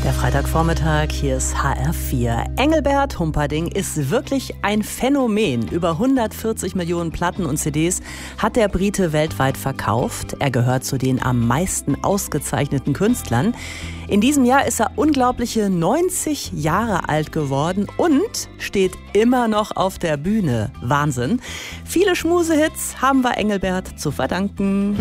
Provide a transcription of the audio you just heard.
Der Freitagvormittag, hier ist HR4. Engelbert Humperdinck ist wirklich ein Phänomen. Über 140 Millionen Platten und CDs hat der Brite weltweit verkauft. Er gehört zu den am meisten ausgezeichneten Künstlern. In diesem Jahr ist er unglaubliche 90 Jahre alt geworden und steht immer noch auf der Bühne. Wahnsinn. Viele Schmusehits haben wir Engelbert zu verdanken.